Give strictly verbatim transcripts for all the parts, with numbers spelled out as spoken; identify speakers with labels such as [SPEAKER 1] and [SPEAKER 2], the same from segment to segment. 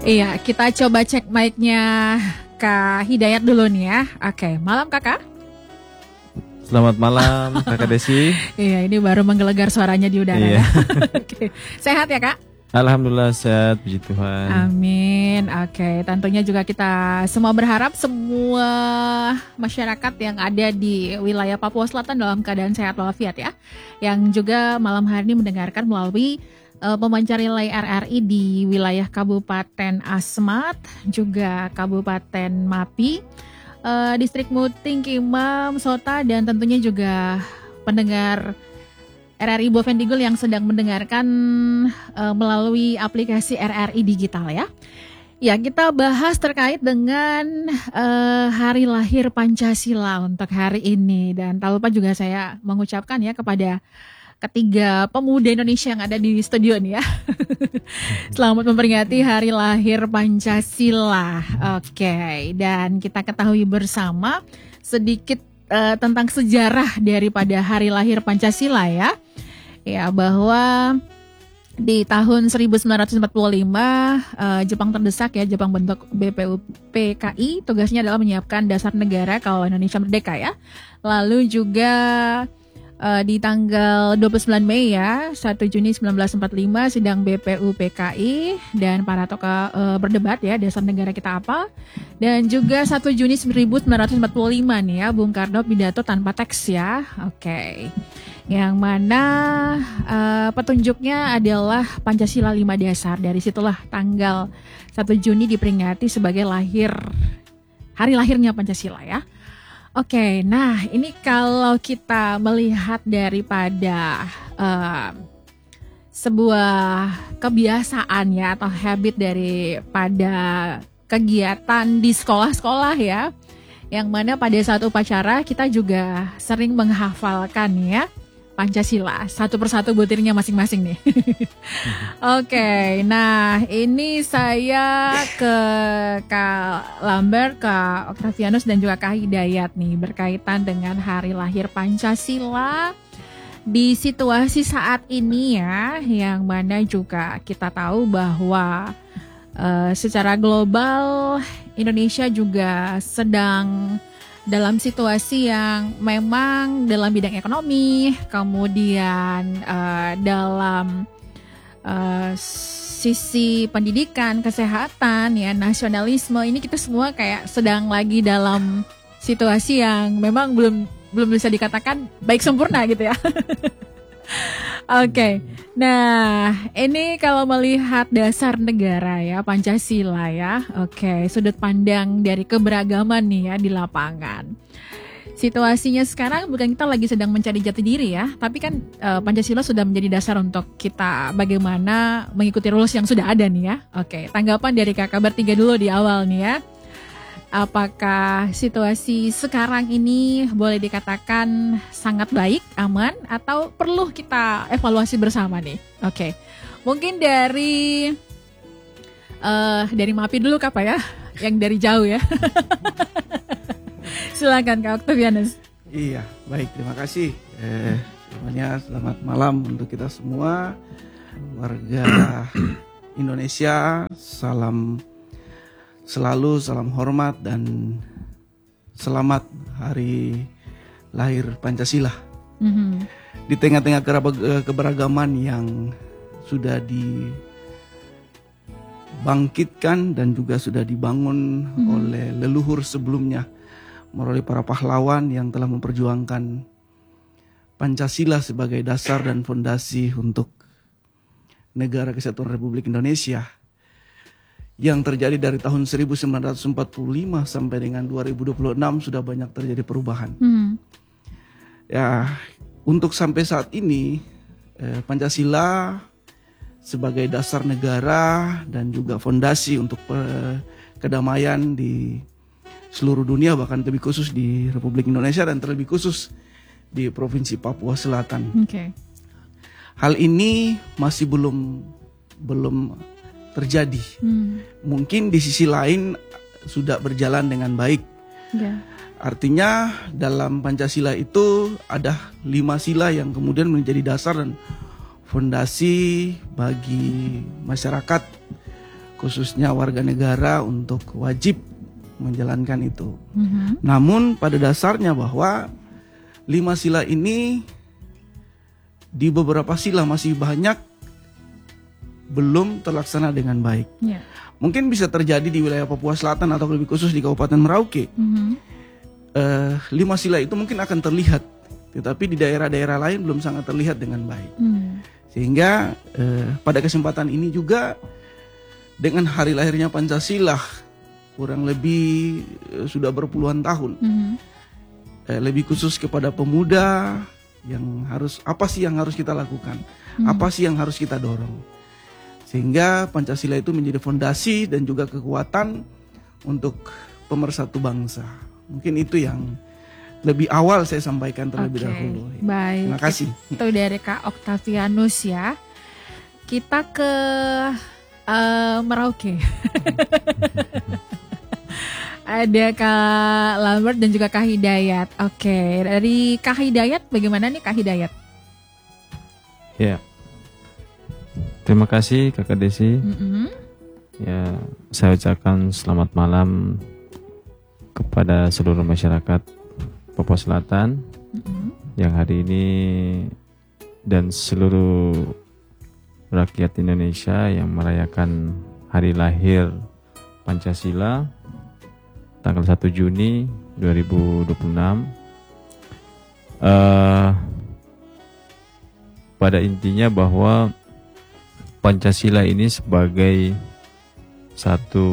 [SPEAKER 1] Iya, kita coba cek mic-nya Kak Hidayat dulu nih ya. Oke, malam Kakak.
[SPEAKER 2] Selamat malam Kakak Desi.
[SPEAKER 1] Iya, ini baru menggelegar suaranya di udara
[SPEAKER 2] iya.
[SPEAKER 1] ya. Oke, sehat ya Kak?
[SPEAKER 2] Alhamdulillah sehat, puji Tuhan.
[SPEAKER 1] Amin. Oke, tentunya juga kita semua berharap semua masyarakat yang ada di wilayah Papua Selatan dalam keadaan sehat walafiat ya. Yang juga malam hari ini mendengarkan melalui uh, pemancar relay R R I di wilayah Kabupaten Asmat, juga Kabupaten Mapi, uh, Distrik Muting, Kimam, Sota, dan tentunya juga pendengar R R I Bovendigul yang sedang mendengarkan uh, melalui aplikasi R R I Digital ya. Ya, kita bahas terkait dengan uh, hari lahir Pancasila untuk hari ini. Dan tak lupa juga saya mengucapkan ya kepada ketiga pemuda Indonesia yang ada di studio nih ya. Selamat memperingati hari lahir Pancasila. Oke, dan kita ketahui bersama sedikit Uh, tentang sejarah daripada hari lahir Pancasila ya. Ya, bahwa di tahun seribu sembilan ratus empat puluh lima uh, Jepang terdesak ya, Jepang bentuk B P U P K I, tugasnya adalah menyiapkan dasar negara kalau Indonesia merdeka ya. Lalu juga uh, di tanggal dua puluh sembilan Mei ya, satu Juni seribu sembilan ratus empat puluh lima sidang B P U P K I dan para tokoh uh, berdebat ya dasar negara kita apa. Dan juga satu Juni seribu sembilan ratus empat puluh lima nih ya, Bung Karno pidato tanpa teks ya. Oke. Okay. Yang mana uh, petunjuknya adalah Pancasila lima dasar. Dari situlah tanggal satu Juni diperingati sebagai lahir hari lahirnya Pancasila ya. Oke, okay, nah ini kalau kita melihat daripada uh, sebuah kebiasaan ya atau habit daripada kegiatan di sekolah-sekolah ya, yang mana pada saat upacara kita juga sering menghafalkan ya Pancasila satu persatu butirnya masing-masing nih. Oke, okay, nah ini saya ke Kak Lambert, Kak Octavianus dan juga Kak Hidayat nih berkaitan dengan hari lahir Pancasila di situasi saat ini ya, yang mana juga kita tahu bahwa Uh, secara global Indonesia juga sedang dalam situasi yang memang dalam bidang ekonomi, kemudian uh, dalam uh, sisi pendidikan, kesehatan, ya nasionalisme, ini kita semua kayak sedang lagi dalam situasi yang memang belum belum bisa dikatakan baik sempurna gitu ya. Oke, okay. Nah ini kalau melihat dasar negara ya Pancasila ya, oke okay. Sudut pandang dari keberagaman nih ya di lapangan. Situasinya sekarang bukan kita lagi sedang mencari jati diri ya, tapi kan uh, Pancasila sudah menjadi dasar untuk kita bagaimana mengikuti rules yang sudah ada nih ya. Oke, okay. Tanggapan dari kakak bertiga dulu di awal nih ya. Apakah situasi sekarang ini boleh dikatakan sangat baik, aman, atau perlu kita evaluasi bersama nih? Oke, okay. Mungkin dari uh, dari Mapi dulu Kak ya, yang dari jauh ya. Silakan Kak Octavianus.
[SPEAKER 3] Iya, baik, terima kasih. Eh, semuanya selamat malam untuk kita semua, warga Indonesia. Salam selalu, salam hormat dan selamat hari lahir Pancasila. Mm-hmm. Di tengah-tengah keberagaman yang sudah dibangkitkan dan juga sudah dibangun mm-hmm. oleh leluhur sebelumnya, melalui para pahlawan yang telah memperjuangkan Pancasila sebagai dasar dan fondasi untuk negara kesatuan Republik Indonesia. Yang terjadi dari tahun seribu sembilan ratus empat puluh lima sampai dengan dua ribu dua puluh enam sudah banyak terjadi perubahan. Hmm. Ya, untuk sampai saat ini eh, Pancasila sebagai dasar negara dan juga fondasi untuk eh, kedamaian di seluruh dunia, bahkan lebih khusus di Republik Indonesia dan terlebih khusus di Provinsi Papua Selatan. Okay. Hal ini masih belum belum terjadi. Hmm. Mungkin di sisi lain sudah berjalan dengan baik. Yeah. Artinya dalam Pancasila itu ada lima sila yang kemudian menjadi dasar dan fondasi bagi masyarakat khususnya warga negara untuk wajib menjalankan itu.
[SPEAKER 1] Mhm.
[SPEAKER 3] Namun pada dasarnya bahwa lima sila ini di beberapa sila masih banyak belum terlaksana dengan baik.
[SPEAKER 1] Ya.
[SPEAKER 3] Mungkin bisa terjadi di wilayah Papua Selatan atau lebih khusus di Kabupaten Merauke.
[SPEAKER 1] Mhm.
[SPEAKER 3] Eh, lima sila itu mungkin akan terlihat, tetapi di daerah-daerah lain belum sangat terlihat dengan baik.
[SPEAKER 1] Hmm.
[SPEAKER 3] Sehingga eh, pada kesempatan ini juga dengan hari lahirnya Pancasila kurang lebih eh, sudah berpuluhan tahun,
[SPEAKER 1] Mhm.
[SPEAKER 3] eh, lebih khusus kepada pemuda yang harus apa sih yang harus kita lakukan,
[SPEAKER 1] Hmm.
[SPEAKER 3] apa sih yang harus kita dorong, sehingga Pancasila itu menjadi fondasi dan juga kekuatan untuk pemersatu bangsa. Mungkin itu yang lebih awal saya sampaikan terlebih
[SPEAKER 1] Oke,
[SPEAKER 3] dahulu.
[SPEAKER 1] baik.
[SPEAKER 3] Terima kasih.
[SPEAKER 1] Itu dari Kak Octavianus ya. Kita ke eh, Merauke. Ada Kak Lambert dan juga Kak Hidayat. Oke, dari Kak Hidayat bagaimana nih Kak Hidayat?
[SPEAKER 2] Ya. Terima kasih Kakak Desi.
[SPEAKER 1] Mm-mm.
[SPEAKER 2] Ya, saya ucapkan selamat malam kepada seluruh masyarakat Papua Selatan
[SPEAKER 1] Mm-mm.
[SPEAKER 2] yang hari ini dan seluruh rakyat Indonesia yang merayakan hari lahir Pancasila tanggal satu Juni dua ribu dua puluh enam. Uh, pada intinya bahwa Pancasila ini sebagai satu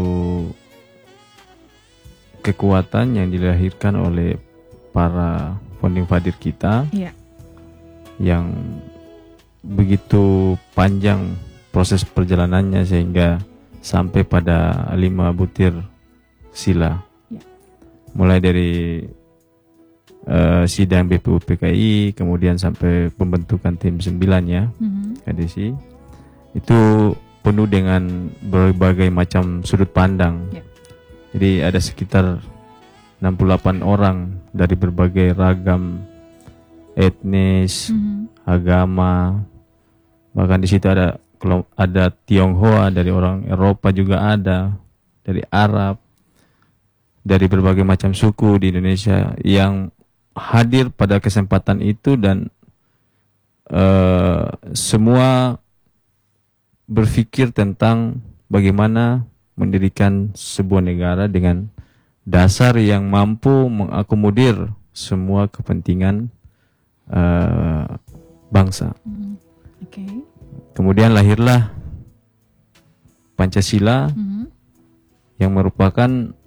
[SPEAKER 2] kekuatan yang dilahirkan oleh para founding father kita,
[SPEAKER 1] Iya.
[SPEAKER 2] yang begitu panjang proses perjalanannya sehingga sampai pada lima butir sila.
[SPEAKER 1] Ya.
[SPEAKER 2] Mulai dari uh, sidang B P U P K I, kemudian sampai pembentukan tim sembilan ya,
[SPEAKER 1] Mhm.
[SPEAKER 2] K D S I. Itu penuh dengan berbagai macam sudut pandang.
[SPEAKER 1] Ya.
[SPEAKER 2] Jadi ada sekitar enam puluh delapan orang dari berbagai ragam etnis,
[SPEAKER 1] Mhm.
[SPEAKER 2] agama. Bahkan di situ ada ada Tionghoa, dari orang Eropa juga ada, dari Arab, dari berbagai macam suku di Indonesia yang hadir pada kesempatan itu, dan uh, semua berpikir tentang bagaimana mendirikan sebuah negara dengan dasar yang mampu mengakomodir semua kepentingan uh, bangsa.
[SPEAKER 1] Mhm. Oke.
[SPEAKER 2] Kemudian lahirlah Pancasila
[SPEAKER 1] Mhm.
[SPEAKER 2] yang merupakan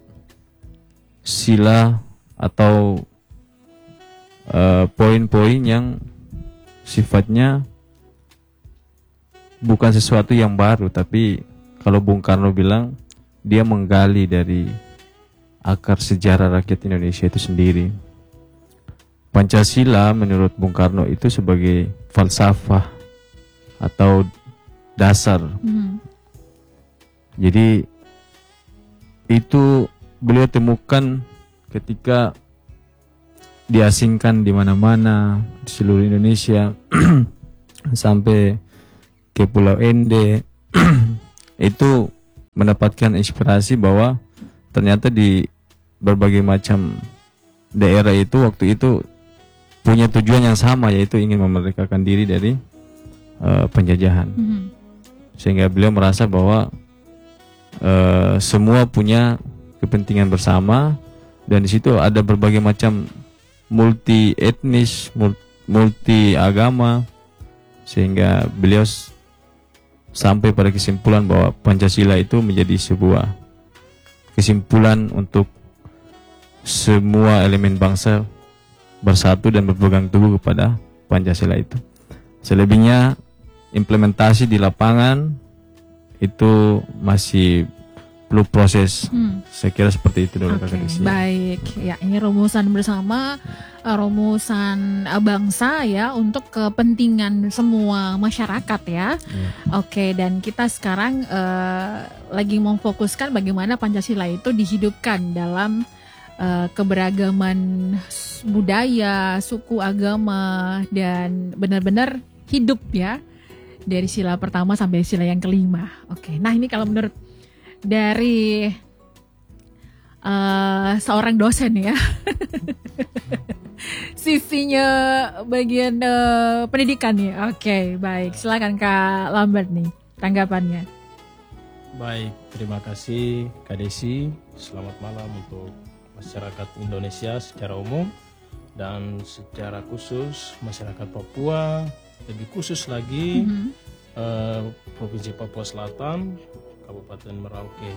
[SPEAKER 2] sila atau uh, poin-poin yang sifatnya bukan sesuatu yang baru, tapi kalau Bung Karno bilang dia menggali dari akar sejarah rakyat Indonesia itu sendiri. Pancasila menurut Bung Karno itu sebagai falsafah atau dasar.
[SPEAKER 1] Mhm.
[SPEAKER 2] Jadi itu beliau temukan ketika diasingkan di mana-mana di seluruh Indonesia sampai ke Pulau Ende. Itu mendapatkan inspirasi bahwa ternyata di berbagai macam daerah itu waktu itu punya tujuan yang sama, yaitu ingin memerdekakan diri dari uh, penjajahan.
[SPEAKER 1] Mhm.
[SPEAKER 2] Sehingga beliau merasa bahwa uh, semua punya kepentingan bersama, dan di situ ada berbagai macam multi etnis, multi agama, sehingga beliau s- sampai pada kesimpulan bahwa Pancasila itu menjadi sebuah kesimpulan untuk semua elemen bangsa bersatu dan berpegang teguh kepada Pancasila itu. Selebihnya implementasi di lapangan itu masih perlu proses.
[SPEAKER 1] Hmm.
[SPEAKER 2] Saya kira seperti itu dulu
[SPEAKER 1] Oke,
[SPEAKER 2] Kakak Desi.
[SPEAKER 1] baik. Ya, ini rumusan bersama, eh, rumusan eh, bangsa ya untuk kepentingan semua masyarakat ya.
[SPEAKER 2] Ya.
[SPEAKER 1] Oke, dan kita sekarang eh, lagi memfokuskan bagaimana Pancasila itu dihidupkan dalam eh, keberagaman s- budaya, suku, agama, dan benar-benar hidup ya dari sila pertama sampai sila yang kelima. Oke, nah ini kalau menurut dari uh, seorang dosen ya. Sisinya bagian uh, pendidikan nih. Oke, okay, baik. Silakan Kak Lambert nih tanggapannya.
[SPEAKER 4] Baik, terima kasih Kak Desi. Selamat malam untuk masyarakat Indonesia secara umum dan secara khusus masyarakat Papua, lebih khusus lagi mm-hmm. uh, Provinsi Papua Selatan, Kabupaten Merauke.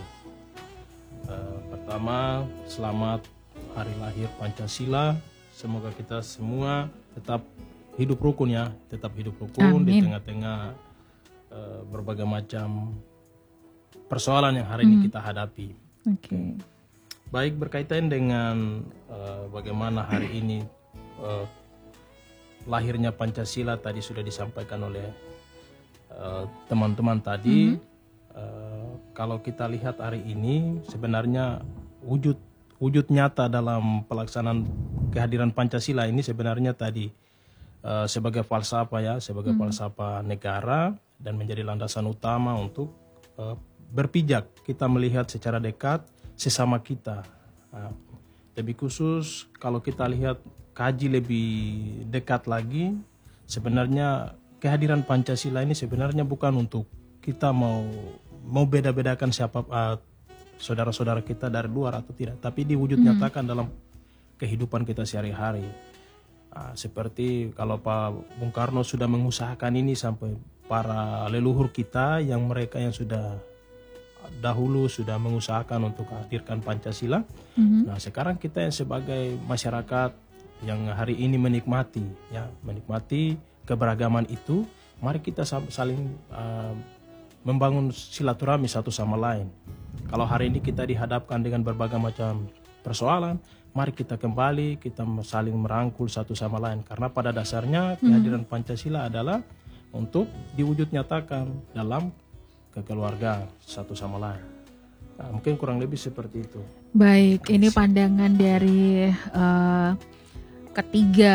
[SPEAKER 4] Uh, pertama, selamat Hari Lahir Pancasila. Semoga kita semua tetap hidup rukun ya, tetap hidup rukun. Amin. Di tengah-tengah uh, berbagai macam persoalan yang hari hmm. ini kita hadapi.
[SPEAKER 1] Oke. Okay.
[SPEAKER 4] Baik, berkaitan dengan uh, bagaimana hari ini uh, lahirnya Pancasila tadi sudah disampaikan oleh uh, teman-teman tadi. Hmm. Uh, kalau kita lihat hari ini sebenarnya wujud wujud nyata dalam pelaksanaan kehadiran Pancasila ini sebenarnya tadi uh, sebagai falsafah ya, sebagai hmm. falsafah negara dan menjadi landasan utama untuk uh, berpijak kita melihat secara dekat sesama kita. Nah, lebih khusus kalau kita lihat kaji lebih dekat lagi, sebenarnya kehadiran Pancasila ini sebenarnya bukan untuk kita mau mau beda-bedakan siapa uh, saudara-saudara kita dari luar atau tidak, tapi diwujud mm-hmm. nyatakan dalam kehidupan kita sehari-hari. Nah, seperti kalau Pak Bung Karno sudah mengusahakan ini sampai para leluhur kita yang mereka yang sudah dahulu sudah mengusahakan untuk hadirkan Pancasila. Mm-hmm. Nah, sekarang kita yang sebagai masyarakat yang hari ini menikmati, ya menikmati keberagaman itu, mari kita saling uh, membangun silaturahmi satu sama lain. Kalau hari ini kita dihadapkan dengan berbagai macam persoalan, mari kita kembali, kita saling merangkul satu sama lain. Karena pada dasarnya kehadiran mm-hmm. Pancasila adalah untuk diwujud nyatakan dalam kekeluargaan satu sama lain. Nah, mungkin kurang lebih seperti itu.
[SPEAKER 1] Baik, ini pandangan dari uh, ketiga,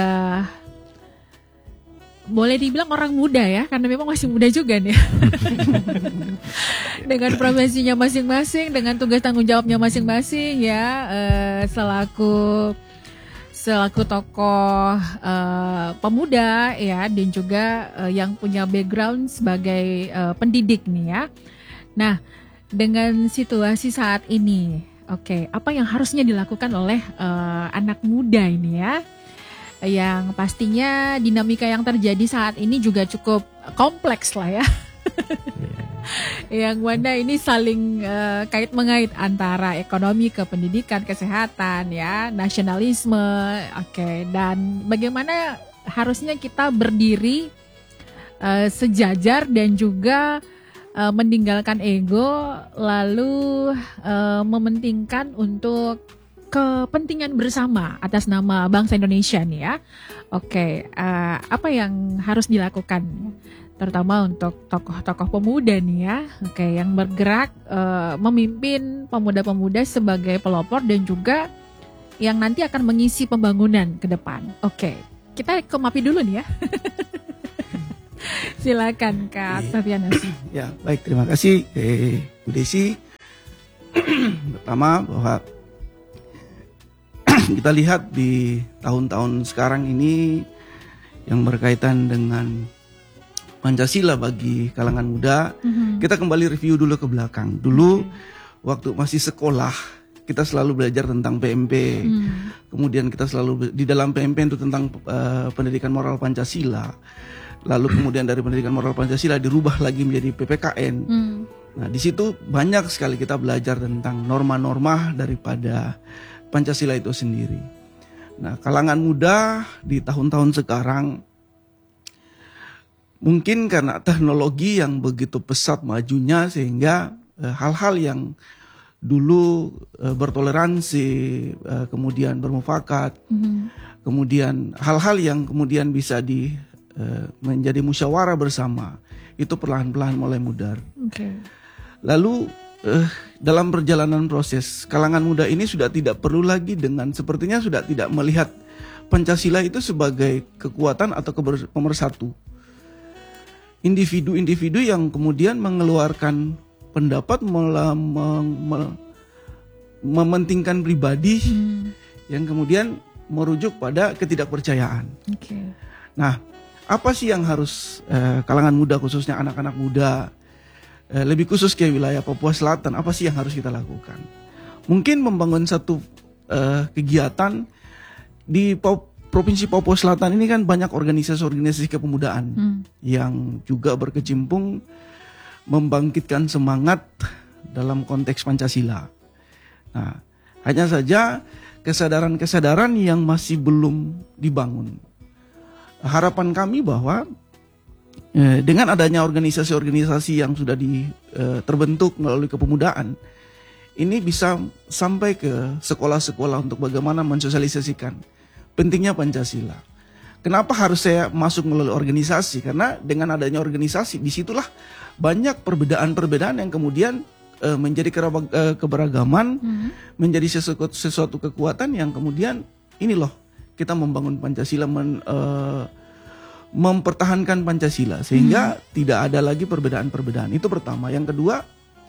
[SPEAKER 1] boleh dibilang orang muda ya, karena memang masih muda juga nih. Dengan profesinya masing-masing, dengan tugas tanggung jawabnya masing-masing ya, uh, selaku selaku tokoh uh, pemuda ya, dan juga uh, yang punya background sebagai uh, pendidik nih ya. Nah, dengan situasi saat ini, oke, okay, apa yang harusnya dilakukan oleh uh, anak muda ini ya? Yang pastinya dinamika yang terjadi saat ini juga cukup kompleks lah ya. Yang mana ini saling uh, kait mengait antara ekonomi ke pendidikan, kesehatan ya, nasionalisme, oke, okay. Dan bagaimana harusnya kita berdiri uh, sejajar dan juga uh, meninggalkan ego, lalu uh, mementingkan untuk kepentingan bersama atas nama bangsa Indonesia nih ya. Oke, uh, apa yang harus dilakukan terutama untuk tokoh-tokoh pemuda nih ya. Oke, yang bergerak uh, memimpin pemuda-pemuda sebagai pelopor dan juga yang nanti akan mengisi pembangunan ke depan. Oke, kita ke MAPI dulu nih ya. Silakan Kak Octavianus.
[SPEAKER 3] Ya, baik, terima kasih eh, Bu Desi. Pertama bahwa kita lihat di tahun-tahun sekarang ini yang berkaitan dengan Pancasila bagi kalangan muda, mm-hmm. kita kembali review dulu ke belakang. Dulu okay. waktu masih sekolah kita selalu belajar tentang P M P, mm. kemudian kita selalu di dalam P M P itu tentang uh, pendidikan moral Pancasila. Lalu kemudian dari pendidikan moral Pancasila dirubah lagi menjadi P P K N. Mm. Nah, di situ banyak sekali kita belajar tentang norma-norma daripada Pancasila itu sendiri. Nah, kalangan muda di tahun-tahun sekarang mungkin karena teknologi yang begitu pesat majunya sehingga eh, hal-hal yang dulu eh, bertoleransi, eh, kemudian bermufakat, mm-hmm. kemudian hal-hal yang kemudian bisa di eh, menjadi musyawarah bersama itu perlahan-lahan mulai mudar. Okay. Lalu Uh, dalam perjalanan proses kalangan muda ini sudah tidak perlu lagi dengan sepertinya sudah tidak melihat Pancasila itu sebagai kekuatan atau pemersatu individu-individu yang kemudian mengeluarkan pendapat mela, me, me, mementingkan pribadi hmm. yang kemudian merujuk pada ketidakpercayaan.
[SPEAKER 1] Okay.
[SPEAKER 3] Nah, apa sih yang harus eh, kalangan muda, khususnya anak-anak muda, eh, lebih khusus ke wilayah Papua Selatan, apa sih yang harus kita lakukan? Mungkin membangun satu eh, kegiatan di Pop, Provinsi Papua Selatan ini kan banyak organisasi-organisasi kepemudaan hmm. yang juga berkecimpung membangkitkan semangat dalam konteks Pancasila. Nah, hanya saja kesadaran-kesadaran yang masih belum dibangun. Harapan kami bahwa eh, dengan adanya organisasi-organisasi yang sudah di, eh, terbentuk melalui kepemudaan, ini bisa sampai ke sekolah-sekolah untuk bagaimana mensosialisasikan pentingnya Pancasila. Kenapa harus saya masuk melalui organisasi? Karena dengan adanya organisasi, disitulah banyak perbedaan-perbedaan yang kemudian Uh, menjadi kerabag, uh, keberagaman, hmm. menjadi sesuatu, sesuatu kekuatan yang kemudian ini loh kita membangun Pancasila, men, uh, mempertahankan Pancasila sehingga hmm. tidak ada lagi perbedaan-perbedaan. Itu pertama. Yang kedua,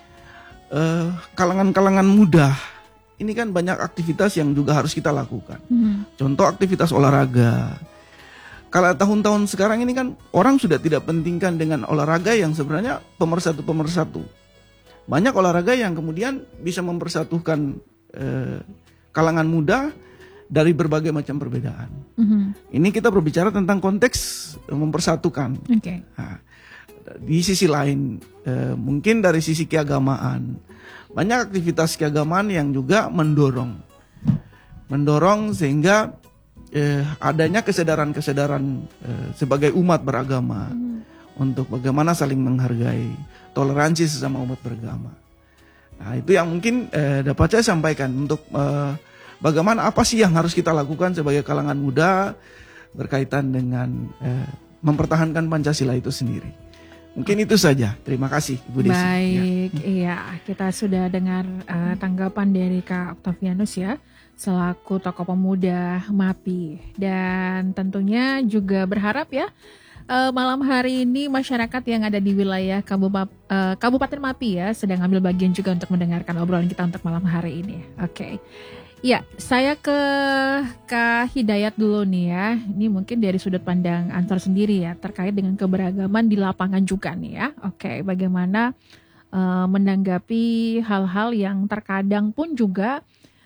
[SPEAKER 3] uh, kalangan-kalangan muda ini kan banyak aktivitas yang juga harus kita lakukan. Hmm. Contoh aktivitas olahraga. Kalau tahun-tahun sekarang ini kan orang sudah tidak pentingkan dengan olahraga yang sebenarnya pemersatu-pemersatu. Banyak olahraga yang kemudian bisa mempersatukan eh, kalangan muda dari berbagai macam perbedaan. Mm-hmm. Ini kita berbicara tentang konteks mempersatukan.
[SPEAKER 1] Okay.
[SPEAKER 3] Nah, di sisi lain, eh, mungkin dari sisi keagamaan, banyak aktivitas keagamaan yang juga mendorong, mendorong sehingga eh, adanya kesadaran-kesadaran eh, sebagai umat beragama mm. untuk bagaimana saling menghargai, toleransi sesama umat beragama. Nah, itu yang mungkin eh, dapat saya sampaikan untuk eh, bagaimana apa sih yang harus kita lakukan sebagai kalangan muda berkaitan dengan eh, mempertahankan Pancasila itu sendiri. Mungkin itu saja. Terima kasih Ibu Desi.
[SPEAKER 1] Baik, ya. Iya, kita sudah dengar uh, tanggapan dari Kak Octavianus ya, selaku tokoh pemuda MAPI, dan tentunya juga berharap ya Uh, malam hari ini masyarakat yang ada di wilayah Kabupaten, uh, Kabupaten MAPI ya sedang ambil bagian juga untuk mendengarkan obrolan kita untuk malam hari ini. Oke, okay. Ya saya ke Kak Hidayat dulu nih ya. Ini mungkin dari sudut pandang Ansor sendiri ya terkait dengan keberagaman di lapangan juga nih ya. Oke, okay. Bagaimana uh, menanggapi hal-hal yang terkadang pun juga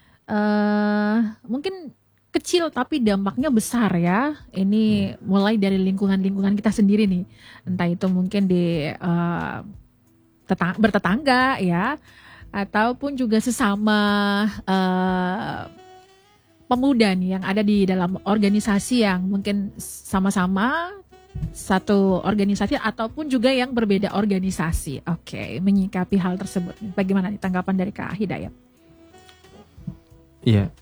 [SPEAKER 1] uh, mungkin kecil tapi dampaknya besar ya. Ini mulai dari lingkungan-lingkungan kita sendiri nih. Entah itu mungkin di uh, tetang- bertetangga ya, ataupun juga sesama uh, pemuda nih yang ada di dalam organisasi yang mungkin sama-sama satu organisasi ataupun juga yang berbeda organisasi. Oke, menyikapi hal tersebut. Bagaimana nih tanggapan dari Kak Hidayat?
[SPEAKER 2] Iya.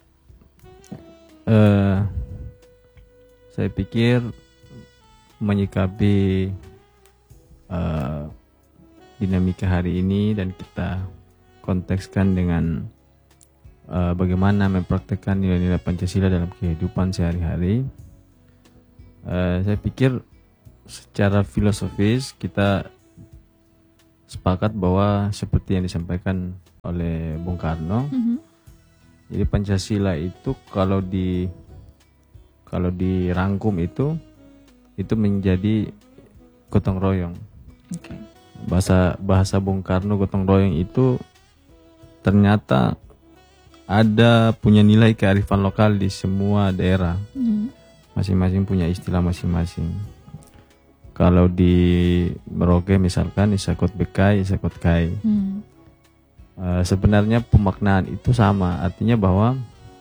[SPEAKER 2] Uh, saya pikir menyikapi uh, dinamika hari ini dan kita kontekskan dengan uh, bagaimana mempraktekkan nilai-nilai Pancasila dalam kehidupan sehari-hari, uh, saya pikir secara filosofis kita sepakat bahwa seperti yang disampaikan oleh Bung Karno. Mm-hmm. Jadi Pancasila itu kalau di kalau dirangkum itu itu menjadi gotong royong. Okay. Bahasa bahasa Bung Karno gotong royong itu ternyata ada punya nilai kearifan lokal di semua daerah. Mm-hmm. Masing-masing punya istilah masing-masing. Kalau di Merauke misalkan Isakot Bekai, Isakot Kai. Mm. Uh, sebenarnya pemaknaan itu sama, artinya bahwa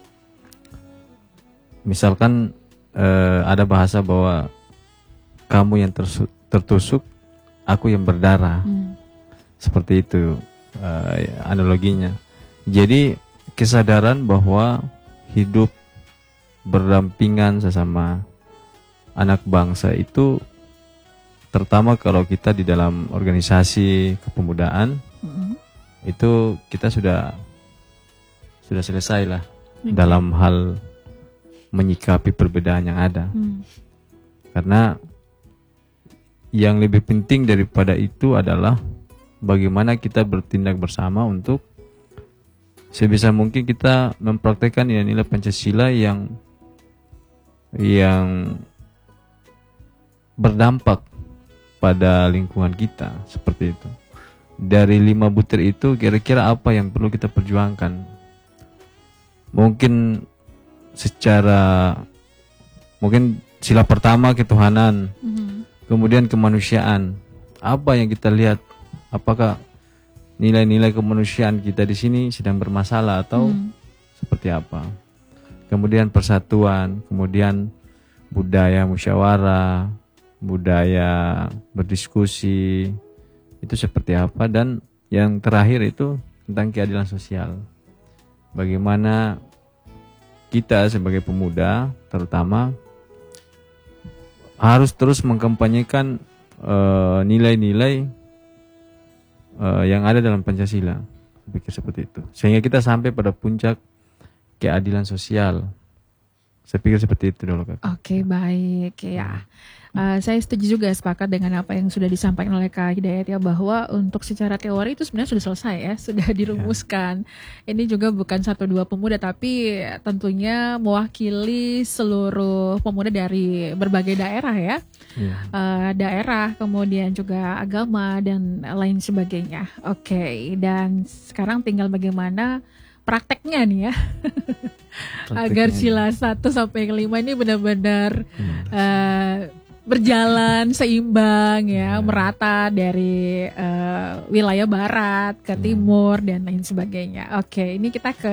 [SPEAKER 2] misalkan uh, ada bahasa bahwa kamu yang tersu- tertusuk, aku yang berdarah, hmm. seperti itu uh, analoginya. Jadi kesadaran bahwa hidup berdampingan sesama anak bangsa itu, terutama kalau kita di dalam organisasi kepemudaan. Hmm. Itu kita sudah sudah selesai lah okay. dalam hal menyikapi perbedaan yang ada. Hmm. Karena yang lebih penting daripada itu adalah bagaimana kita bertindak bersama untuk sebisa mungkin kita mempraktekkan nilai-nilai Pancasila yang yang berdampak pada lingkungan kita, seperti itu. Dari lima butir itu kira-kira apa yang perlu kita perjuangkan? Mungkin secara mungkin sila pertama ketuhanan, mm-hmm. kemudian kemanusiaan. Apa yang kita lihat? Apakah nilai-nilai kemanusiaan kita di sini sedang bermasalah atau mm. seperti apa? Kemudian persatuan, kemudian budaya musyawarah, budaya berdiskusi, itu seperti apa, dan yang terakhir itu tentang keadilan sosial. Bagaimana kita sebagai pemuda terutama harus terus mengkampanyekan uh, nilai-nilai uh, yang ada dalam Pancasila. Saya pikir seperti itu, sehingga kita sampai pada puncak keadilan sosial. Saya pikir seperti itu dulu, Kak.
[SPEAKER 1] Oke, baik ya. Uh, saya setuju juga, sepakat dengan apa yang sudah disampaikan oleh Kak Hidayat ya, bahwa untuk secara teori itu sebenarnya sudah selesai ya, sudah dirumuskan. Ya. Ini juga bukan satu dua pemuda, tapi tentunya mewakili seluruh pemuda dari berbagai daerah ya. Ya. Uh, daerah, kemudian juga agama dan lain sebagainya. Oke, dan sekarang tinggal bagaimana prakteknya nih ya. Agar sila satu sampai kelima ini benar-benar hmm. uh, berjalan seimbang ya, hmm. merata dari uh, wilayah barat ke hmm. timur dan lain sebagainya. Oke, ini kita ke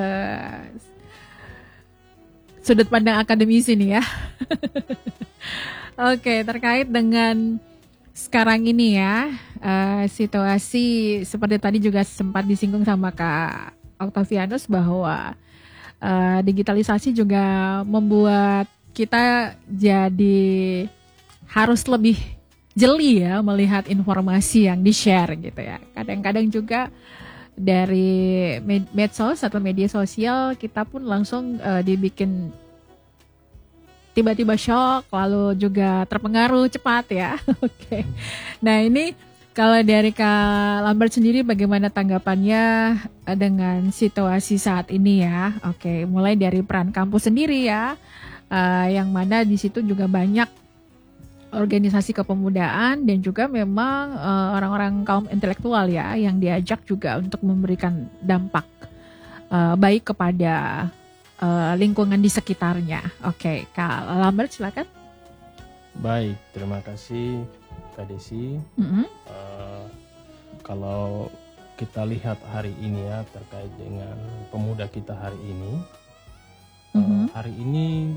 [SPEAKER 1] sudut pandang akademisi nih ya. Oke, terkait dengan sekarang ini ya, uh, situasi seperti tadi juga sempat disinggung sama Kak Octavianus bahwa uh, digitalisasi juga membuat kita jadi harus lebih jeli ya melihat informasi yang di-share gitu ya. Kadang-kadang juga dari med- medsos atau media sosial kita pun langsung uh, dibikin tiba-tiba shock, lalu juga terpengaruh cepat ya. Oke. Okay. Nah ini kalau dari Kak Lambert sendiri bagaimana tanggapannya dengan situasi saat ini ya? Oke, mulai dari peran kampus sendiri ya, uh, yang mana di situ juga banyak organisasi kepemudaan dan juga memang uh, orang-orang kaum intelektual ya yang diajak juga untuk memberikan dampak uh, baik kepada uh, lingkungan di sekitarnya. Oke, Kak Lambert silakan.
[SPEAKER 4] Baik, terima kasih Kak Desi. Mm-hmm. Uh, kalau kita lihat hari ini ya terkait dengan pemuda kita hari ini, mm-hmm. uh, hari ini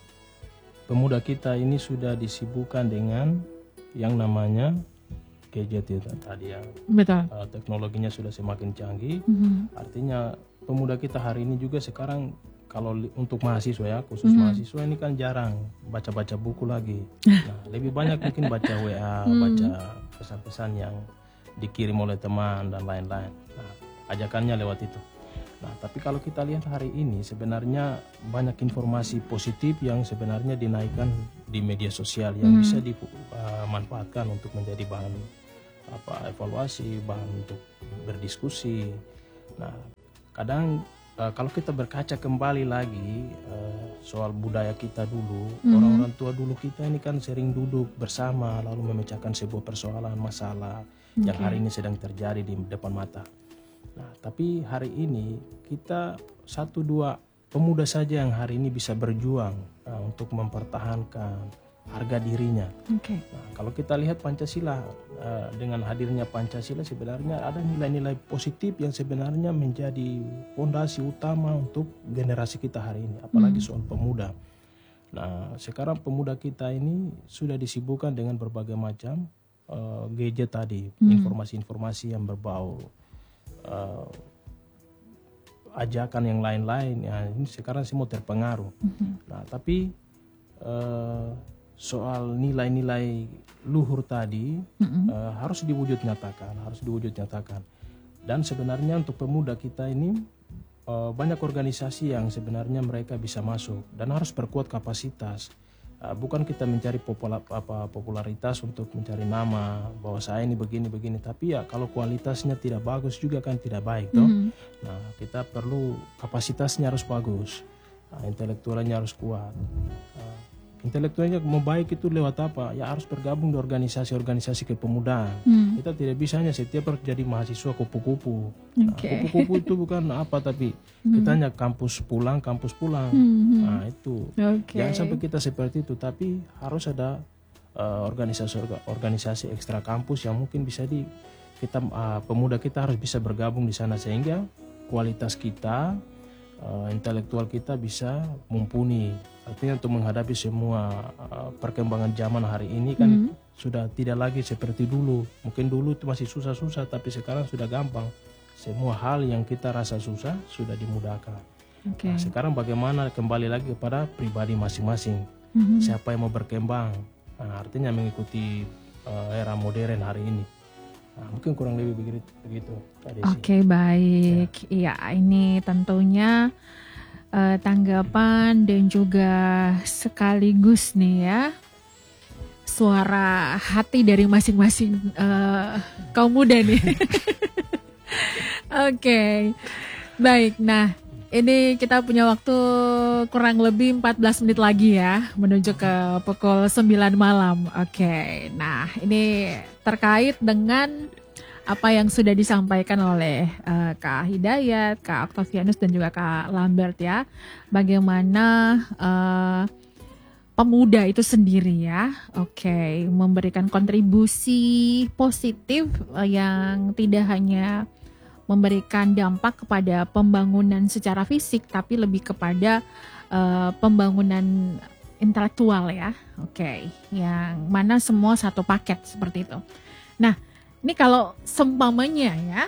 [SPEAKER 4] pemuda kita ini sudah disibukkan dengan yang namanya gadget itu tadi ya.
[SPEAKER 1] Betul.
[SPEAKER 4] Uh, teknologinya sudah semakin canggih.
[SPEAKER 1] Mm-hmm.
[SPEAKER 4] Artinya pemuda kita hari ini juga sekarang kalau li- untuk mahasiswa ya, khusus mm-hmm. mahasiswa ini kan jarang baca-baca buku lagi. Nah, lebih banyak mungkin baca W A, mm. baca pesan-pesan yang dikirim oleh teman dan lain-lain. Nah, ajakannya lewat itu. Nah, tapi kalau kita lihat hari ini sebenarnya banyak informasi positif yang sebenarnya dinaikkan di media sosial yang mm. bisa dimanfaatkan uh, untuk menjadi bahan apa evaluasi, bahan untuk berdiskusi. Nah, kadang Uh, kalau kita berkaca kembali lagi uh, soal budaya kita dulu, mm-hmm. orang-orang tua dulu kita ini kan sering duduk bersama lalu memecahkan sebuah persoalan masalah okay. yang hari ini sedang terjadi di depan mata. Nah, tapi hari ini kita satu dua pemuda saja yang hari ini bisa berjuang uh, untuk mempertahankan harga dirinya.
[SPEAKER 1] Okay.
[SPEAKER 4] Nah, kalau kita lihat Pancasila, uh, dengan hadirnya Pancasila sebenarnya ada nilai-nilai positif yang sebenarnya menjadi fondasi utama untuk generasi kita hari ini, apalagi hmm. soal pemuda. Nah, sekarang pemuda kita ini sudah disibukkan dengan berbagai macam uh, gadget tadi, hmm. informasi-informasi yang berbau uh, ajakan yang lain-lain. Ya, ini sekarang semua terpengaruh. Hmm. Nah, tapi uh, soal nilai-nilai luhur tadi mm-hmm. uh, harus diwujud nyatakan, harus diwujud nyatakan. Dan sebenarnya untuk pemuda kita ini uh, banyak organisasi yang sebenarnya mereka bisa masuk dan harus perkuat kapasitas Uh, bukan kita mencari popula, apa, popularitas untuk mencari nama bahwa saya ini begini begini, tapi ya kalau kualitasnya tidak bagus juga kan tidak baik toh.
[SPEAKER 1] Mhm.
[SPEAKER 4] Nah kita perlu kapasitasnya harus bagus, nah, intelektualnya harus kuat. Nah, intelektualnya mau baik itu lewat apa? Ya harus bergabung di organisasi-organisasi kepemudaan.
[SPEAKER 1] Hmm.
[SPEAKER 4] Kita tidak bisa hanya setiap harus jadi mahasiswa kupu-kupu. Nah,
[SPEAKER 1] Oke.
[SPEAKER 4] kupu-kupu itu bukan apa, tapi kita hanya kampus pulang, kampus pulang.
[SPEAKER 1] Hmm.
[SPEAKER 4] Nah itu.
[SPEAKER 1] Oke.
[SPEAKER 4] Jangan sampai kita seperti itu, tapi harus ada uh, organisasi organisasi ekstra kampus yang mungkin bisa di kita uh, pemuda kita harus bisa bergabung di sana sehingga kualitas kita, uh, intelektual kita bisa mumpuni. Artinya untuk menghadapi semua uh, perkembangan zaman hari ini kan
[SPEAKER 1] Hmm.
[SPEAKER 4] sudah tidak lagi seperti dulu. Mungkin dulu itu masih susah-susah, tapi sekarang sudah gampang. Semua hal yang kita rasa susah sudah dimudahkan.
[SPEAKER 1] Oke.
[SPEAKER 4] Nah, sekarang bagaimana kembali lagi kepada pribadi masing-masing.
[SPEAKER 1] Mhm.
[SPEAKER 4] Siapa yang mau berkembang? Nah, artinya mengikuti uh, era modern hari ini. Nah, mungkin kurang lebih begitu, begitu Kak Desi.
[SPEAKER 1] Oke, baik. Iya, ini tentunya eh, tanggapan dan juga sekaligus nih ya suara hati dari masing-masing eh, kaum muda nih. Oke, baik. Nah, ini kita punya waktu kurang lebih empat belas menit lagi ya menuju ke pukul sembilan malam. Oke, nah ini terkait dengan apa yang sudah disampaikan oleh uh, Kak Hidayat, Kak Octavianus dan juga Kak Lambert ya. Bagaimana uh, pemuda itu sendiri ya, oke, memberikan kontribusi positif uh, yang tidak hanya memberikan dampak kepada pembangunan secara fisik, tapi lebih kepada uh, pembangunan intelektual ya, oke, yang mana semua satu paket seperti itu. Nah, ini kalau seumpamanya ya,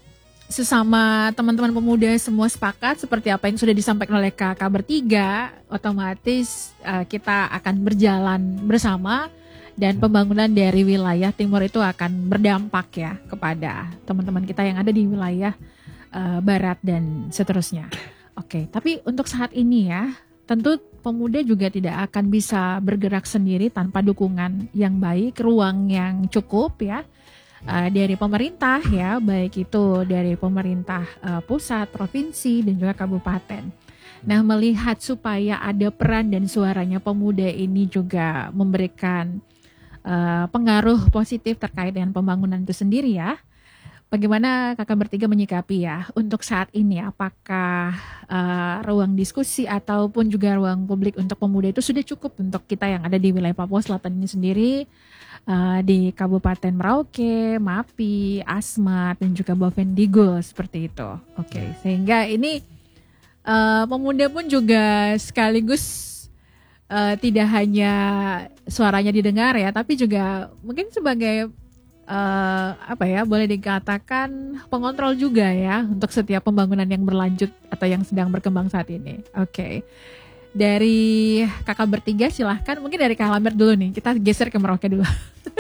[SPEAKER 1] sesama teman-teman pemuda semua sepakat seperti apa yang sudah disampaikan oleh kakak bertiga, otomatis uh, kita akan berjalan bersama dan pembangunan dari wilayah timur itu akan berdampak ya kepada teman-teman kita yang ada di wilayah uh, barat dan seterusnya. Oke, tapi untuk saat ini ya, tentu pemuda juga tidak akan bisa bergerak sendiri tanpa dukungan yang baik, ruang yang cukup ya. Uh, dari pemerintah ya, baik itu dari pemerintah uh, pusat, provinsi dan juga kabupaten. Nah, melihat supaya ada peran dan suaranya pemuda ini juga memberikan uh, pengaruh positif terkait dengan pembangunan itu sendiri ya. Bagaimana kakak bertiga menyikapi ya untuk saat ini? Apakah uh, ruang diskusi ataupun juga ruang publik untuk pemuda itu sudah cukup untuk kita yang ada di wilayah Papua Selatan ini sendiri? Uh, di Kabupaten Merauke, Mapi, Asmat dan juga Bovendigul seperti itu. Oke, okay. Sehingga ini uh, pemuda pun juga sekaligus uh, tidak hanya suaranya didengar ya, tapi juga mungkin sebagai uh, apa ya, boleh dikatakan pengontrol juga ya untuk setiap pembangunan yang berlanjut atau yang sedang berkembang saat ini. Oke. Okay. Dari kakak bertiga silahkan, mungkin dari Kak Lambert dulu nih, kita geser ke Merauke dulu.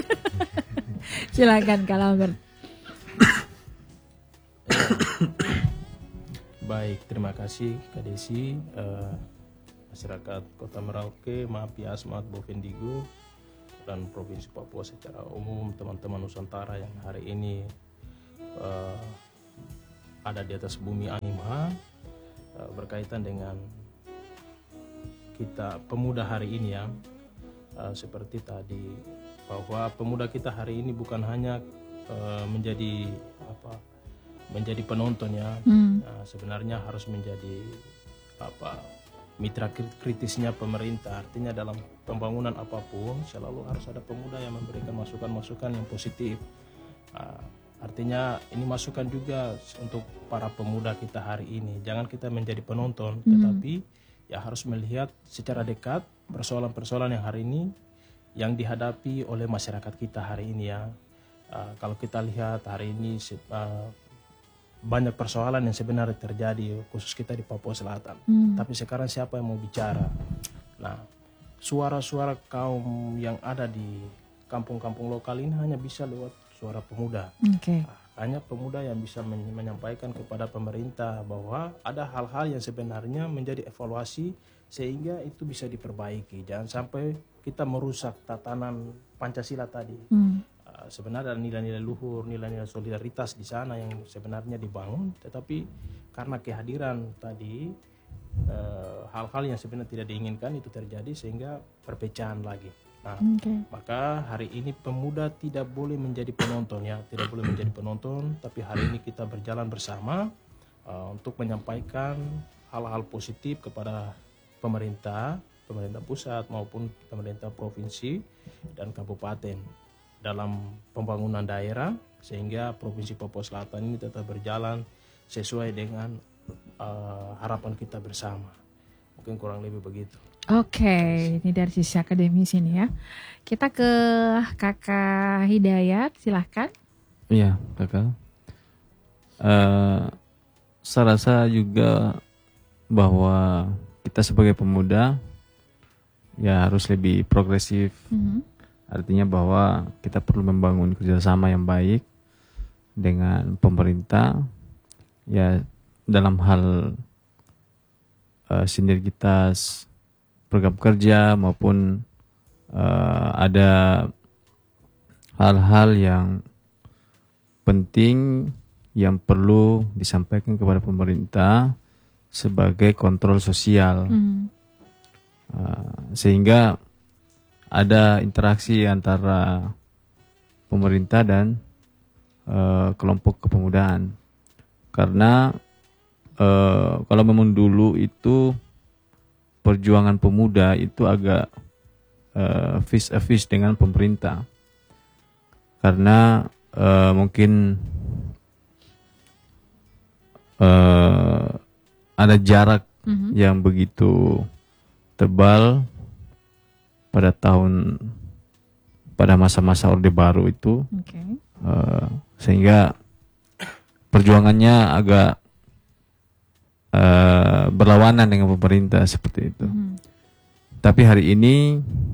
[SPEAKER 1] Silahkan Kak Lambert.
[SPEAKER 4] Baik, terima kasih Kak Desi, uh, masyarakat Kota Merauke, Mapi, Asmat, Bovendigul dan Provinsi Papua secara umum, teman-teman Nusantara yang hari ini uh, ada di atas bumi Anima, uh, berkaitan dengan kita pemuda hari ini ya, uh, seperti tadi bahwa pemuda kita hari ini bukan hanya uh, menjadi apa menjadi penonton ya, hmm. uh, sebenarnya harus menjadi apa mitra kritisnya pemerintah. Artinya dalam pembangunan apapun selalu harus ada pemuda yang memberikan masukan-masukan yang positif. Uh, artinya ini masukan juga untuk para pemuda kita hari ini. Jangan kita menjadi penonton, hmm. tetapi ya harus melihat secara dekat persoalan-persoalan yang hari ini yang dihadapi oleh masyarakat kita hari ini ya. Uh, kalau kita lihat hari ini uh, banyak persoalan yang sebenarnya terjadi khusus kita di Papua Selatan. Hmm. Tapi sekarang siapa yang mau bicara? Nah, suara-suara kaum yang ada di kampung-kampung lokal ini hanya bisa lewat suara pemuda.
[SPEAKER 1] Okay.
[SPEAKER 4] Nah, hanya pemuda yang bisa men- menyampaikan kepada pemerintah bahwa ada hal-hal yang sebenarnya menjadi evaluasi sehingga itu bisa diperbaiki. Jangan sampai kita merusak tatanan Pancasila tadi. Hmm. Uh, sebenarnya ada nilai-nilai luhur, nilai-nilai solidaritas di sana yang sebenarnya dibangun, tetapi karena kehadiran tadi uh, hal-hal yang sebenarnya tidak diinginkan itu terjadi sehingga perpecahan lagi. Nah, okay. Maka hari ini pemuda tidak boleh menjadi penonton ya, tidak boleh menjadi penonton, tapi hari ini kita berjalan bersama uh, untuk menyampaikan hal-hal positif kepada pemerintah, pemerintah pusat maupun pemerintah provinsi dan kabupaten dalam pembangunan daerah sehingga Provinsi Papua Selatan ini tetap berjalan sesuai dengan uh, harapan kita bersama. Mungkin kurang lebih begitu.
[SPEAKER 1] Oke, okay, ini dari sisi akademis ini ya. Kita ke Kakak Hidayat, silahkan.
[SPEAKER 2] Iya, Kakak. Uh, saya rasa juga bahwa kita sebagai pemuda ya harus lebih progresif. Mm-hmm. Artinya bahwa kita perlu membangun kerjasama yang baik dengan pemerintah ya dalam hal uh, sinergitas program kerja maupun uh, ada hal-hal yang penting yang perlu disampaikan kepada pemerintah sebagai kontrol sosial. Mm. Uh, sehingga ada interaksi antara pemerintah dan uh, kelompok kepemudaan. Karena uh, kalau memang dulu itu perjuangan pemuda itu agak uh, face a face dengan pemerintah karena uh, mungkin uh, ada jarak mm-hmm. yang begitu tebal pada tahun pada masa-masa Orde Baru itu, okay. uh, sehingga perjuangannya agak Uh, berlawanan dengan pemerintah seperti itu. Mm-hmm. Tapi hari ini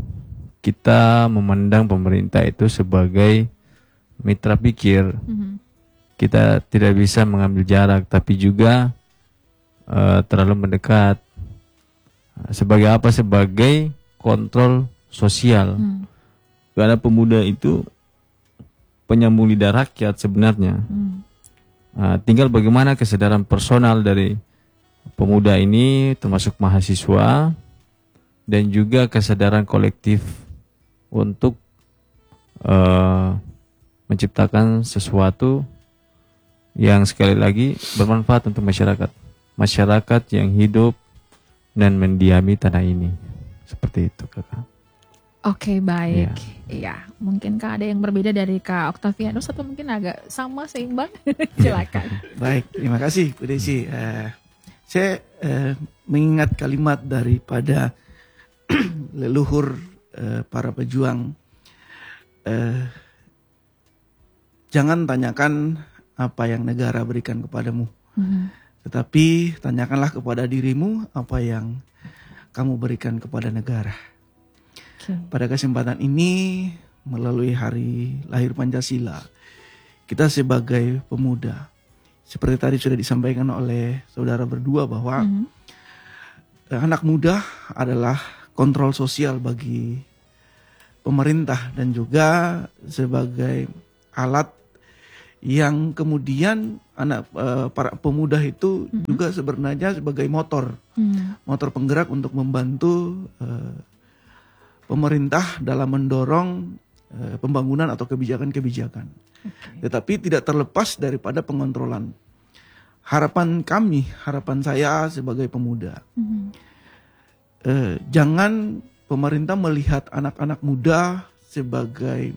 [SPEAKER 2] kita memandang pemerintah itu sebagai mitra pikir. Mm-hmm. Kita tidak bisa mengambil jarak, tapi juga uh, terlalu mendekat. Sebagai apa? Sebagai kontrol sosial. Mm. Karena pemuda itu penyambung lidah rakyat sebenarnya. Mm. Uh, tinggal bagaimana kesadaran personal dari pemuda ini termasuk mahasiswa dan juga kesadaran kolektif untuk uh, menciptakan sesuatu yang sekali lagi bermanfaat untuk masyarakat. Masyarakat yang hidup dan mendiami tanah ini. Seperti itu, Kakak.
[SPEAKER 1] Oke, baik. Iya, ya, mungkinkah ada yang berbeda dari Kak Octavianus atau mungkin agak sama, seimbang? Silakan.
[SPEAKER 3] Baik, terima kasih Bu Desi. Uh, Saya eh, mengingat kalimat daripada leluhur eh, para pejuang. Eh, jangan tanyakan apa yang negara berikan kepadamu. Mm-hmm. Tetapi tanyakanlah kepada dirimu apa yang kamu berikan kepada negara. Okay. Pada kesempatan ini, melalui hari lahir Pancasila, kita sebagai pemuda, seperti tadi sudah disampaikan oleh saudara berdua bahwa mm-hmm. anak muda adalah kontrol sosial bagi pemerintah dan juga sebagai alat yang kemudian anak uh, para pemuda itu mm-hmm. juga sebenarnya sebagai motor, mm-hmm. motor penggerak untuk membantu uh, pemerintah dalam mendorong uh, pembangunan atau kebijakan-kebijakan. Okay. Tetapi tidak terlepas daripada pengontrolan. Harapan kami, harapan saya sebagai pemuda, mm-hmm. eh, jangan pemerintah melihat anak-anak muda sebagai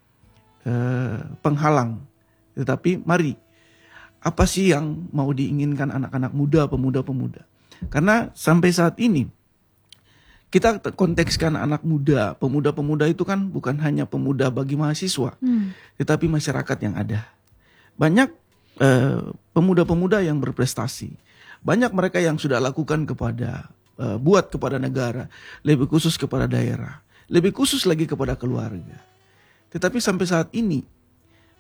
[SPEAKER 3] eh, penghalang. Tetapi mari, apa sih yang mau diinginkan anak-anak muda, pemuda-pemuda? Karena sampai saat ini, kita kontekskan anak muda, pemuda-pemuda itu kan bukan hanya pemuda bagi mahasiswa, hmm. tetapi masyarakat yang ada. Banyak eh, pemuda-pemuda yang berprestasi. Banyak mereka yang sudah lakukan kepada, eh, buat kepada negara, lebih khusus kepada daerah, lebih khusus lagi kepada keluarga. Tetapi sampai saat ini,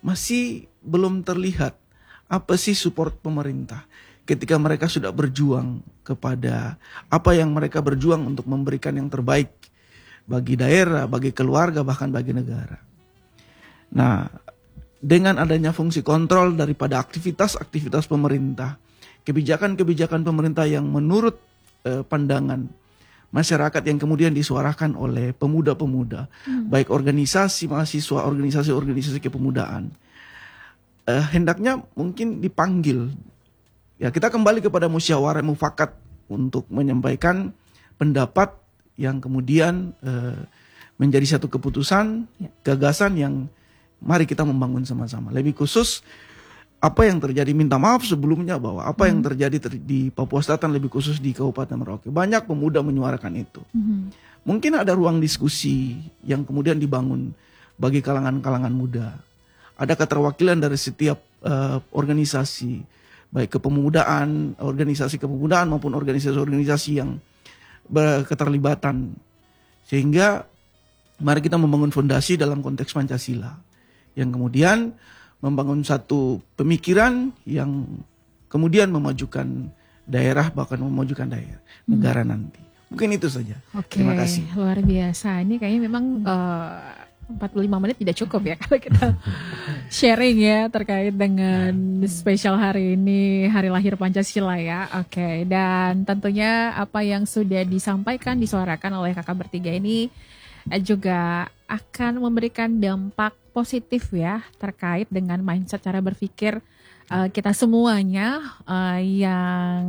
[SPEAKER 3] masih belum terlihat apa sih support pemerintah ketika mereka sudah berjuang kepada apa yang mereka berjuang untuk memberikan yang terbaik bagi daerah, bagi keluarga, bahkan bagi negara. Nah, dengan adanya fungsi kontrol daripada aktivitas-aktivitas pemerintah, kebijakan-kebijakan pemerintah yang menurut eh, pandangan masyarakat yang kemudian disuarakan oleh pemuda-pemuda, hmm. baik organisasi mahasiswa, organisasi-organisasi kepemudaan, eh, hendaknya mungkin dipanggil. Ya, kita kembali kepada musyawarah mufakat untuk menyampaikan pendapat yang kemudian eh, menjadi satu keputusan, ya. gagasan yang mari kita membangun sama-sama. Lebih khusus apa yang terjadi, minta maaf sebelumnya bahwa apa hmm. yang terjadi ter di Papua Selatan, lebih khusus di Kabupaten Merauke, banyak pemuda menyuarakan itu. Hmm. Mungkin ada ruang diskusi yang kemudian dibangun bagi kalangan-kalangan muda. Ada keterwakilan dari setiap uh, organisasi, baik kepemudaan, organisasi kepemudaan maupun organisasi-organisasi yang berketerlibatan. Sehingga mari kita membangun fondasi dalam konteks Pancasila yang kemudian membangun satu pemikiran yang kemudian memajukan daerah, bahkan memajukan daerah negara hmm. nanti. Mungkin itu saja.
[SPEAKER 1] Oke, terima kasih. Luar biasa. Ini kayaknya memang uh, empat puluh lima menit tidak cukup ya kalau kita sharing ya terkait dengan spesial hari ini, hari lahir Pancasila ya. Oke, dan tentunya apa yang sudah disampaikan, disuarakan oleh kakak bertiga ini juga akan memberikan dampak positif ya terkait dengan mindset cara berpikir uh, kita semuanya uh, yang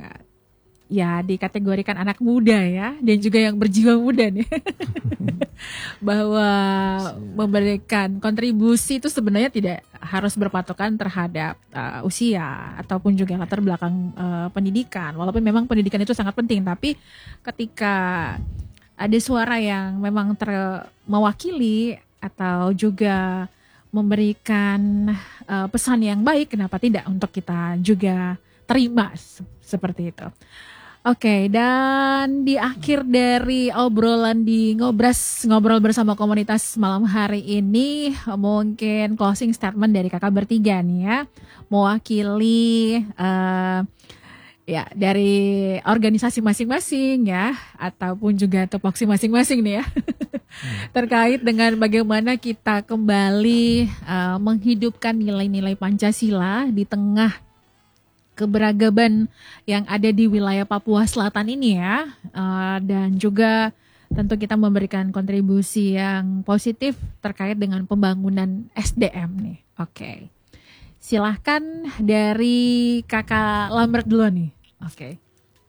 [SPEAKER 1] ya dikategorikan anak muda ya, dan juga yang berjiwa muda nih. Bahwa memberikan kontribusi itu sebenarnya tidak harus berpatokan terhadap uh, usia ataupun juga latar belakang uh, pendidikan. Walaupun memang pendidikan itu sangat penting, tapi ketika ada suara yang memang ter mewakili atau juga memberikan uh, pesan yang baik, kenapa tidak untuk kita juga terima seperti itu. Oke, dan di akhir dari obrolan di Ngobras, ngobrol bersama komunitas malam hari ini, mungkin closing statement dari kakak bertiga nih ya, mewakili uh, ya dari organisasi masing-masing ya, ataupun juga tupoksi masing-masing nih ya, terkait dengan bagaimana kita kembali uh, menghidupkan nilai-nilai Pancasila di tengah keberagaman yang ada di wilayah Papua Selatan ini ya, uh, dan juga tentu kita memberikan kontribusi yang positif terkait dengan pembangunan S D M nih. Oke, silahkan dari kakak Lambert dulu nih. Oke.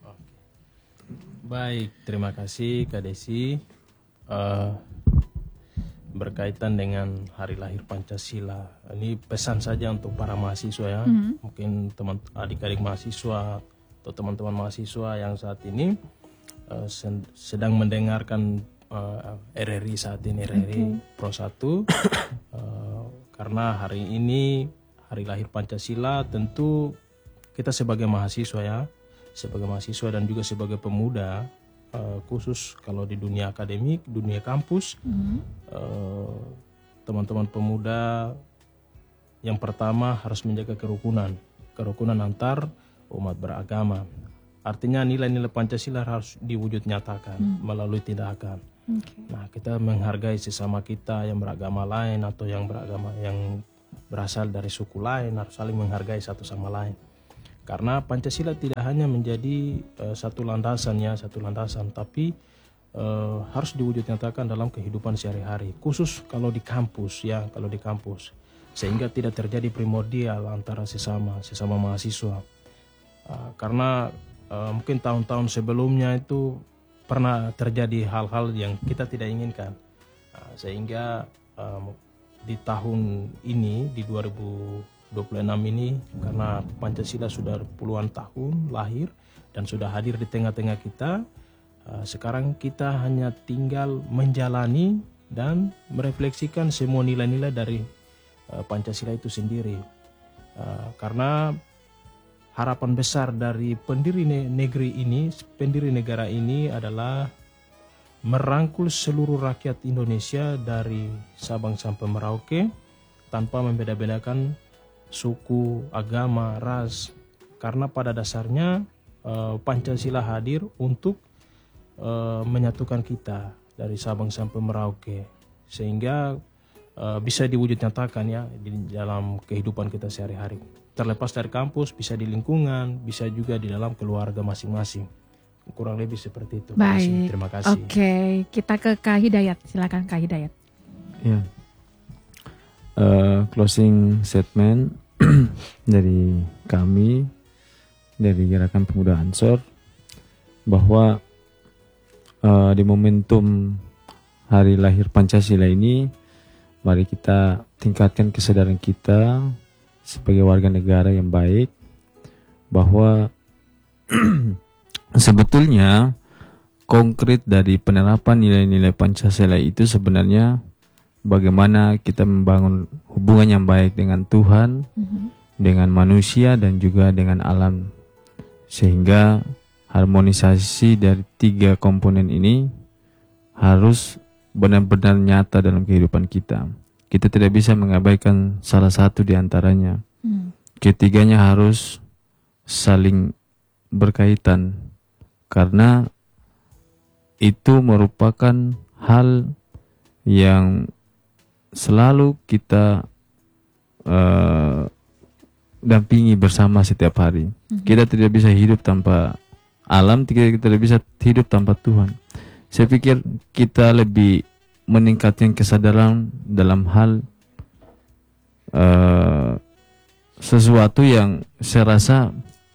[SPEAKER 4] Baik, terima kasih Kak Desi. Uh, berkaitan dengan hari lahir Pancasila, ini pesan saja untuk para mahasiswa ya, mm-hmm. mungkin teman adik-adik mahasiswa atau teman-teman mahasiswa yang saat ini uh, sen- sedang mendengarkan uh, R R I saat ini, R R I okay. Pro satu, uh, karena hari ini hari lahir Pancasila, tentu kita sebagai mahasiswa ya, sebagai mahasiswa dan juga sebagai pemuda, Uh, khusus kalau di dunia akademik, dunia kampus, mm-hmm. uh, teman-teman pemuda yang pertama harus menjaga kerukunan, kerukunan antar umat beragama. Artinya nilai-nilai Pancasila harus diwujud nyatakan mm. melalui tindakan. Okay. Nah, kita menghargai sesama kita yang beragama lain atau yang beragama yang berasal dari suku lain, harus saling menghargai satu sama lain. Karena Pancasila tidak hanya menjadi uh, satu landasan ya, satu landasan, tapi uh, harus diwujud nyatakan dalam kehidupan sehari-hari, khusus kalau di kampus ya, kalau di kampus, sehingga tidak terjadi primordial antara sesama sesama mahasiswa. Uh, karena uh, mungkin tahun-tahun sebelumnya itu pernah terjadi hal-hal yang kita tidak inginkan, uh, sehingga uh, di tahun ini di dua ribu dua puluh enam ini, karena Pancasila sudah puluhan tahun lahir dan sudah hadir di tengah-tengah kita, uh, sekarang kita hanya tinggal menjalani dan merefleksikan semua nilai-nilai dari uh, Pancasila itu sendiri. Uh, karena harapan besar dari pendiri ne- negeri ini, pendiri negara ini adalah merangkul seluruh rakyat Indonesia dari Sabang sampai Merauke, tanpa membeda-bedakan suku, agama, ras. Karena pada dasarnya uh, Pancasila hadir untuk uh, menyatukan kita dari Sabang sampai Merauke, sehingga uh, bisa diwujud nyatakan ya di dalam kehidupan kita sehari-hari. Terlepas dari kampus, bisa di lingkungan, bisa juga di dalam keluarga masing-masing. Kurang lebih seperti itu.
[SPEAKER 1] Baik.
[SPEAKER 4] Terima kasih.
[SPEAKER 1] Oke, kita ke Kak Hidayat. Silakan Kak Hidayat.
[SPEAKER 2] Ya. Uh, closing statement dari kami dari Gerakan Pemuda Ansor bahwa uh, di momentum hari lahir Pancasila ini, mari kita tingkatkan kesadaran kita sebagai warga negara yang baik, bahwa sebetulnya konkret dari penerapan nilai-nilai Pancasila itu sebenarnya bagaimana kita membangun hubungan yang baik dengan Tuhan, mm-hmm. dengan manusia dan juga dengan alam, sehingga harmonisasi dari tiga komponen ini harus benar-benar nyata dalam kehidupan kita. Kita tidak bisa mengabaikan salah satu di antaranya. Mm. Ketiganya harus saling berkaitan, karena itu merupakan hal yang selalu kita uh, dampingi bersama setiap hari. Mm-hmm. Kita tidak bisa hidup tanpa alam, kita tidak bisa hidup tanpa Tuhan. Saya pikir kita lebih meningkatkan kesadaran dalam hal uh, sesuatu yang saya rasa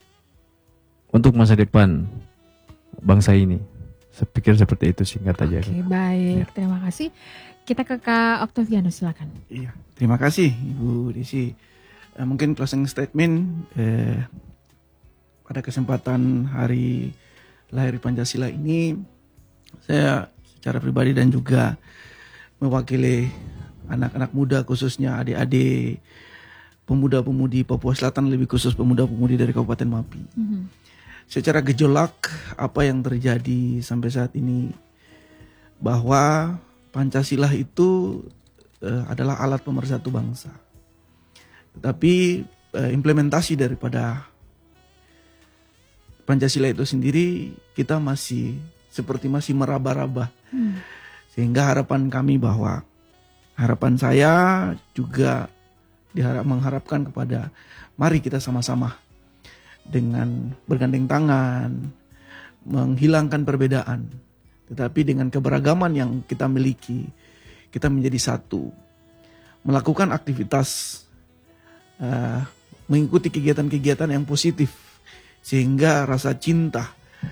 [SPEAKER 2] untuk masa depan bangsa ini. Saya pikir seperti itu, singkat aja.
[SPEAKER 1] Oke, baik. Ya. Terima kasih. Kita ke Kak Octaviano, silakan.
[SPEAKER 3] Iya, terima kasih Ibu Desi. Eh, mungkin closing statement eh, pada kesempatan hari lahir Pancasila ini, saya secara pribadi dan juga mewakili anak-anak muda, khususnya adik-adik pemuda-pemudi Papua Selatan, lebih khusus pemuda-pemudi dari Kabupaten Mapi. Mm-hmm. Secara gejolak apa yang terjadi sampai saat ini, bahwa Pancasila itu uh, adalah alat pemersatu bangsa. Tetapi uh, implementasi daripada Pancasila itu sendiri kita masih seperti masih meraba-raba. Hmm. Sehingga harapan kami bahwa harapan saya juga diharap mengharapkan kepada mari kita sama-sama dengan bergandeng tangan menghilangkan perbedaan, tetapi dengan keberagaman yang kita miliki, kita menjadi satu. Melakukan aktivitas, uh, mengikuti kegiatan-kegiatan yang positif, sehingga rasa cinta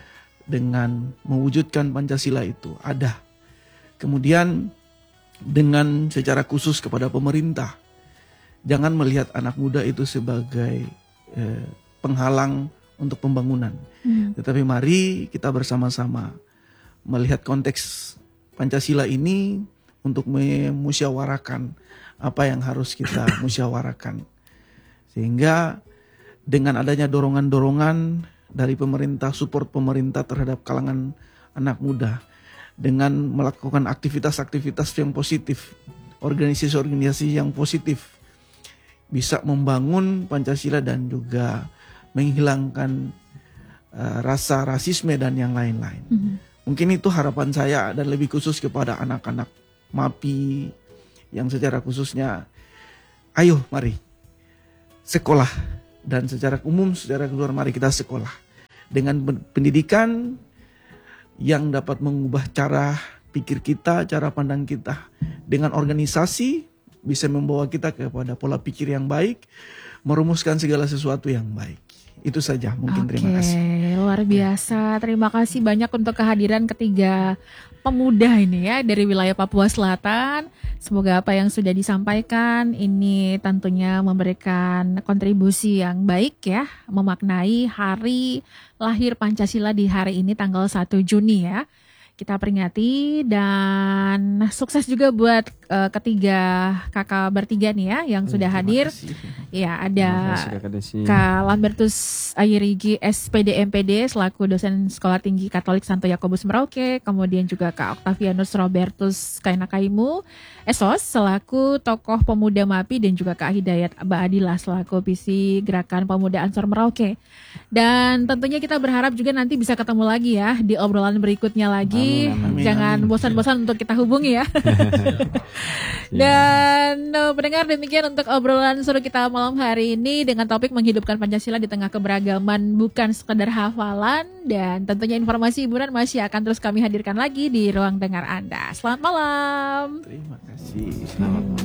[SPEAKER 3] dengan mewujudkan Pancasila itu ada. Kemudian dengan secara khusus kepada pemerintah, jangan melihat anak muda itu sebagai uh, penghalang untuk pembangunan. Hmm. Tetapi mari kita bersama-sama melihat konteks Pancasila ini untuk memusyawarakan apa yang harus kita musyawarakan. Sehingga dengan adanya dorongan-dorongan dari pemerintah, support pemerintah terhadap kalangan anak muda, dengan melakukan aktivitas-aktivitas yang positif, organisasi-organisasi yang positif, bisa membangun Pancasila dan juga menghilangkan uh, rasa rasisme dan yang lain-lain. Mm-hmm. Mungkin itu harapan saya, dan lebih khusus kepada anak-anak Mapi yang secara khususnya, ayo mari sekolah, dan secara umum secara keluar mari kita sekolah dengan pendidikan yang dapat mengubah cara pikir kita, cara pandang kita. Dengan organisasi bisa membawa kita kepada pola pikir yang baik, merumuskan segala sesuatu yang baik. Itu saja mungkin.
[SPEAKER 1] Oke,
[SPEAKER 3] terima kasih.
[SPEAKER 1] Luar biasa. Terima kasih banyak untuk kehadiran ketiga pemuda ini ya dari wilayah Papua Selatan. Semoga apa yang sudah disampaikan ini tentunya memberikan kontribusi yang baik ya, memaknai hari lahir Pancasila di hari ini tanggal satu Juni ya. Kita peringati, dan sukses juga buat uh, ketiga kakak bertiga nih ya yang sudah
[SPEAKER 3] Terima
[SPEAKER 1] hadir.
[SPEAKER 3] kasih.
[SPEAKER 1] Ya, ada
[SPEAKER 2] Terima kasih, Kakak Desi.
[SPEAKER 1] Kak Lambertus Ayirigi S P D M P D selaku dosen Sekolah Tinggi Katolik Santo Yakobus Merauke, kemudian juga Kak Octavianus Robertus Kainakaimu S O S selaku tokoh pemuda MAPI, dan juga Kak Hidayat Aba Adila selaku P C Gerakan Pemuda Ansor Merauke. Dan tentunya kita berharap juga nanti bisa ketemu lagi ya di obrolan berikutnya lagi.
[SPEAKER 2] Amin,
[SPEAKER 3] amin.
[SPEAKER 1] Jangan
[SPEAKER 3] Amin.
[SPEAKER 1] bosan-bosan untuk kita hubungi ya. Dan uh, pendengar, demikian untuk obrolan seru kita malam hari ini dengan topik menghidupkan Pancasila di tengah keberagaman bukan sekedar hafalan. Dan tentunya informasi hiburan masih akan terus kami hadirkan lagi di ruang dengar Anda. Selamat malam.
[SPEAKER 3] Terima kasih. Selamat malam.